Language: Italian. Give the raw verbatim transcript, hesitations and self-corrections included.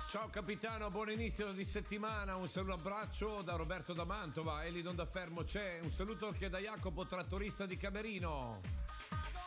Ciao capitano, buon inizio di settimana, un saluto abbraccio da Roberto da Mantova, Elidon da Fermo c'è, un saluto anche da Jacopo, trattorista di Camerino.